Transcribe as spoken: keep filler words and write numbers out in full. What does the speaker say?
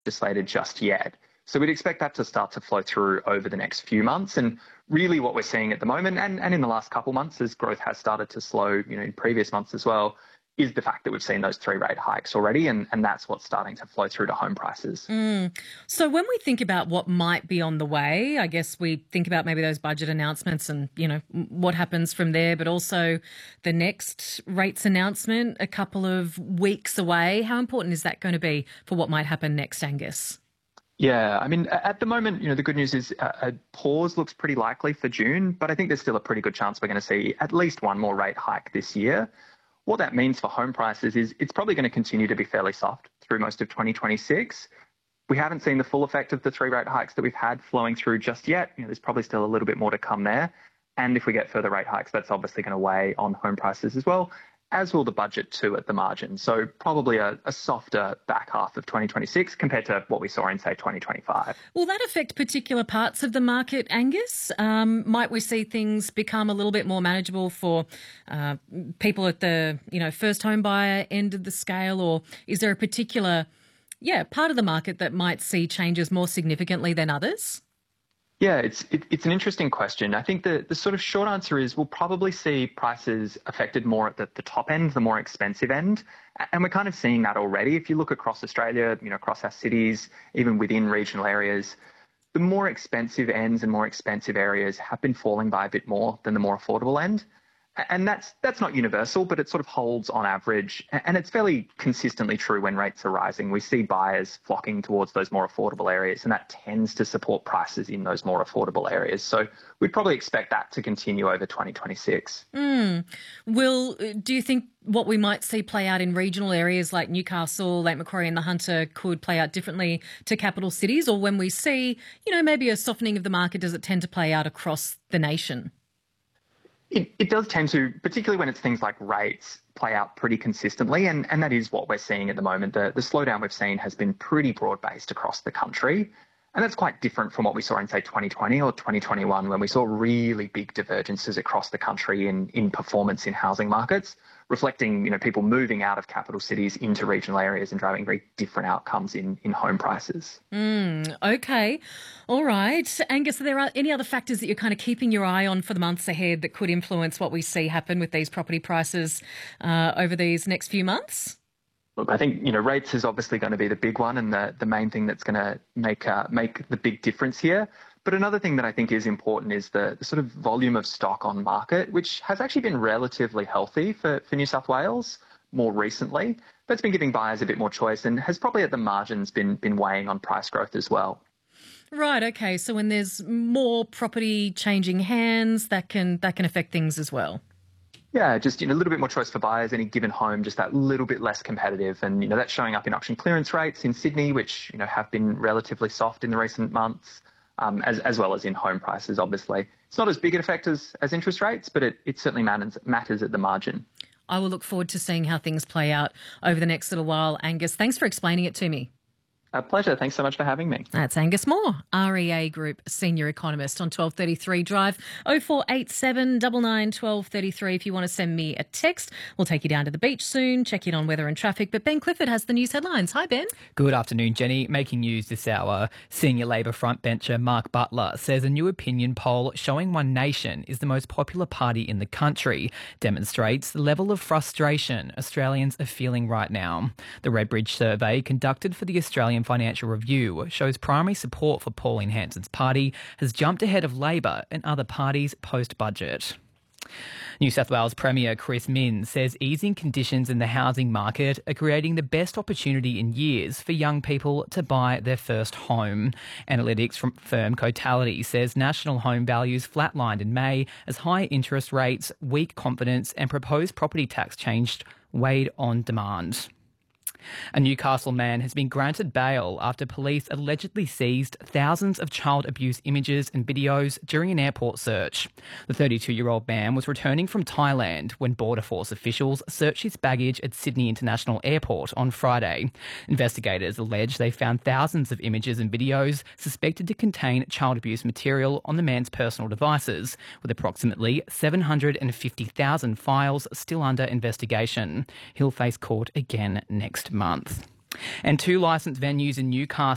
legislated just yet. So we'd expect that to start to flow through over the next few months. And really what we're seeing at the moment, and, and in the last couple of months as growth has started to slow, you know, in previous months as well, is the fact that we've seen those three rate hikes already, and, and that's what's starting to flow through to home prices. Mm. So when we think about what might be on the way, I guess we think about maybe those budget announcements and, you know, what happens from there, but also the next rates announcement a couple of weeks away. How important is that going to be for what might happen next, Angus? Yeah, I mean, at the moment, you know, the good news is a pause looks pretty likely for June, but I think there's still a pretty good chance we're going to see at least one more rate hike this year. What that means for home prices is it's probably going to continue to be fairly soft through most of twenty twenty-six. We haven't seen the full effect of the three rate hikes that we've had flowing through just yet. You know, there's probably still a little bit more to come there. And if we get further rate hikes, that's obviously going to weigh on home prices as well, as will the budget too at the margin. So probably a, a softer back half of twenty twenty-six compared to what we saw in, say, twenty twenty-five. Will that affect particular parts of the market, Angus? Um, might we see things become a little bit more manageable for uh, people at the, you know, first home buyer end of the scale, or is there a particular, yeah, part of the market that might see changes more significantly than others? Yeah, it's it, it's an interesting question. I think the, the sort of short answer is we'll probably see prices affected more at the, the top end, the more expensive end. And we're kind of seeing that already. If you look across Australia, you know, across our cities, even within regional areas, the more expensive ends and more expensive areas have been falling by a bit more than the more affordable end. And that's that's not universal, but it sort of holds on average. And it's fairly consistently true when rates are rising. We see buyers flocking towards those more affordable areas, and that tends to support prices in those more affordable areas. So we'd probably expect that to continue over twenty twenty-six. Mm. Will, do you think what we might see play out in regional areas like Newcastle, Lake Macquarie and the Hunter could play out differently to capital cities? Or when we see, you know, maybe a softening of the market, does it tend to play out across the nation? It, it does tend to, particularly when it's things like rates, play out pretty consistently, and, and that is what we're seeing at the moment. The, the slowdown we've seen has been pretty broad-based across the country, and that's quite different from what we saw in, say, twenty twenty or twenty twenty-one, when we saw really big divergences across the country in, in performance in housing markets, reflecting, you know, people moving out of capital cities into regional areas and driving very different outcomes in, in home prices. Mm, okay. All right. Angus, are there any other factors that you're kind of keeping your eye on for the months ahead that could influence what we see happen with these property prices uh, over these next few months? Look, I think, you know, rates is obviously going to be the big one and the, the main thing that's going to make uh, make the big difference here. But another thing that I think is important is the, the sort of volume of stock on market, which has actually been relatively healthy for, for New South Wales more recently. That's been giving buyers a bit more choice and has probably at the margins been been weighing on price growth as well. Right, okay. So when there's more property changing hands, that can that can affect things as well. Yeah, just, you know, a little bit more choice for buyers, any given home, just that little bit less competitive. And, you know, that's showing up in auction clearance rates in Sydney, which, you know, have been relatively soft in the recent months, um, as, as well as in home prices, obviously. It's not as big an effect as, as interest rates, but it, it certainly matters, matters at the margin. I will look forward to seeing how things play out over the next little while, Angus. Thanks for explaining it to me. A pleasure. Thanks so much for having me. That's Angus Moore, R E A Group Senior Economist on twelve thirty-three Drive. oh four eight seven nine nine one two three three if you want to send me a text. We'll take you down to the beach soon, check in on weather and traffic. But Ben Clifford has the news headlines. Hi, Ben. Good afternoon, Jenny. Making news this hour. Senior Labor frontbencher Mark Butler says a new opinion poll showing One Nation is the most popular party in the country demonstrates the level of frustration Australians are feeling right now. The Redbridge survey conducted for the Australian Financial Review shows primary support for Pauline Hanson's party has jumped ahead of Labor and other parties post-budget. New South Wales Premier Chris Minns says easing conditions in the housing market are creating the best opportunity in years for young people to buy their first home. Analytics from firm Cotality says national home values flatlined in May as high interest rates, weak confidence and proposed property tax change weighed on demand. A Newcastle man has been granted bail after police allegedly seized thousands of child abuse images and videos during an airport search. The thirty-two-year-old man was returning from Thailand when Border Force officials searched his baggage at Sydney International Airport on Friday. Investigators allege they found thousands of images and videos suspected to contain child abuse material on the man's personal devices, with approximately seven hundred fifty thousand files still under investigation. He'll face court again next month. And two licensed venues in Newcastle